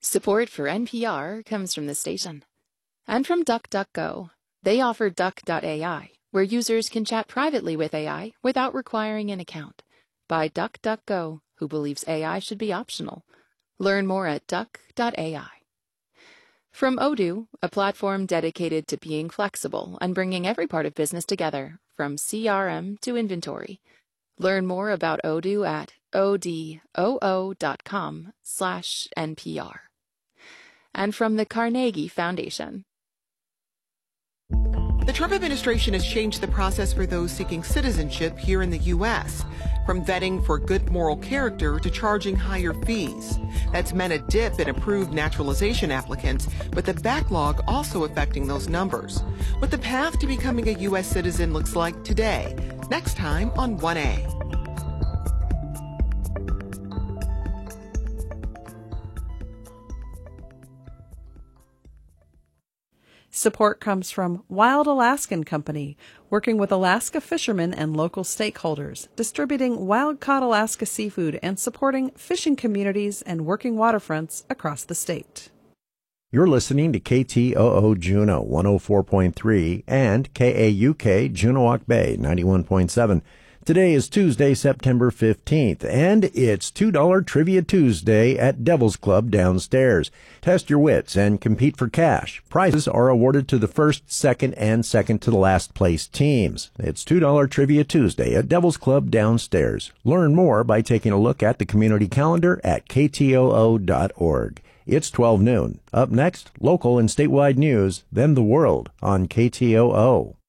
Support for NPR comes from the station. And from DuckDuckGo. They offer Duck.ai, where users can chat privately with AI without requiring an account. By DuckDuckGo, who believes AI should be optional. Learn more at Duck.ai. From Odoo, a platform dedicated to being flexible and bringing every part of business together, from CRM to inventory. Learn more about Odoo at odoo.com/NPR. And from the Carnegie Foundation. The Trump administration has changed the process for those seeking citizenship here in the U.S., from vetting for good moral character to charging higher fees. That's meant a dip in approved naturalization applicants, but the backlog also affecting those numbers. What the path to becoming a U.S. citizen looks like today, next time on 1A. Support comes from Wild Alaskan Company, working with Alaska fishermen and local stakeholders, distributing wild-caught Alaska seafood and supporting fishing communities and working waterfronts across the state. You're listening to KTOO Juneau 104.3 and KAUK Juneauoc Bay 91.7. Today is Tuesday, September 15th, and it's $2 Trivia Tuesday at Devil's Club downstairs. Test your wits and compete for cash. Prizes are awarded to the first, second, and second to the last place teams. It's $2 Trivia Tuesday at Devil's Club downstairs. Learn more by taking a look at the community calendar at ktoo.org. It's 12 noon. Up next, local and statewide news, then the world on KTOO.